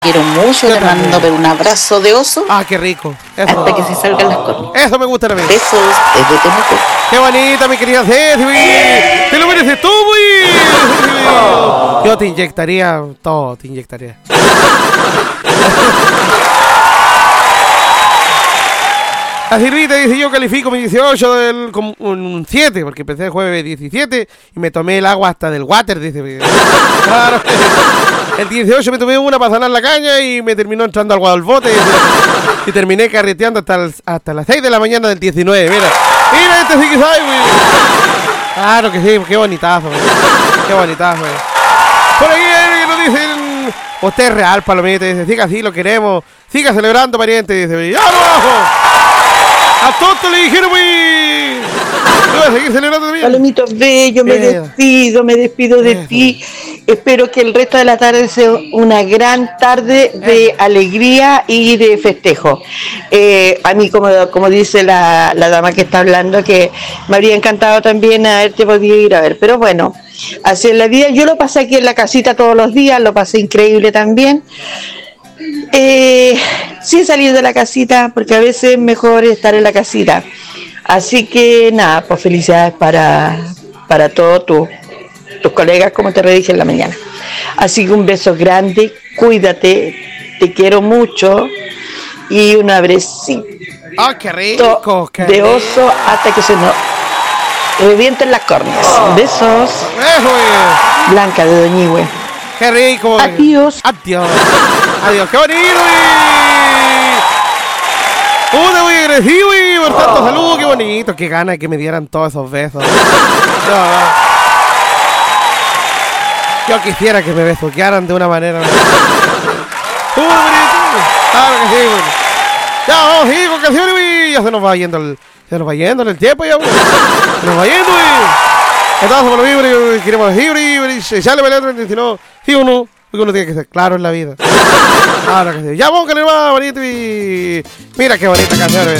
quiero mucho, Yo te también. mando pero un abrazo de oso Ah, qué rico. hasta que se salgan las cornas. Eso me gusta también. Besos desde Temuco. Qué bonita, mi querida Ceci. Te lo mereces tú, güey. Yo te inyectaría todo, te inyectaría. La Silvita dice, yo califico mi 18 con un 7, porque empecé el jueves 17 y me tomé el agua hasta del water, dice. Claro. El 18 me tomé una para sanar la caña y me terminó entrando agua al bote y terminé carreteando hasta las 6 de la mañana del 19, mira este sí que sabe, güey. Claro que sí, qué bonitazo, güey. Qué bonitazo, güey. Por ahí nos dicen, usted es real, Palomita, dice, siga así, lo queremos, siga celebrando, pariente, dice, ¡ya abajo! A Toto le dijeron, güey. Yo voy a seguir celebrando también. Palomito bello, me despido de ti. Espero que el resto de la tarde sea una gran tarde de alegría y de festejo. A mí, como dice la dama que está hablando, que me habría encantado también haberte podido ir a ver. Pero bueno, así es la vida. Yo lo pasé aquí en la casita todos los días, lo pasé increíble también. Sin salir de la casita, porque a veces es mejor estar en la casita. Así que nada, pues felicidades para todos tus colegas, como te redije en la mañana. Así que un beso grande, cuídate, te quiero mucho y un abracito qué rico, qué de rico. oso hasta que se nos revienten las córneas. Besos. Blanca de Doñihue. Qué rico. Adiós. Adiós. Adiós. Qué bonito, güey. Puta, muy agresivo, güey. Por tanto, saludos, qué bonito. Qué ganas de que me dieran todos esos besos. Yo quisiera que me besuquearan de una manera. Claro que sí, güey. Ya, vamos a seguir con canciones, güey. Ya se nos va yendo el tiempo, ya, güey. Se nos va yendo, güey. Entonces, por lo mismo, queremos decir, güey. Sale para el 19, sí o no. Porque uno tiene que ser claro en la vida. Claro que sí. Ya, póngale más bonito y... Mira qué bonita canción, güey.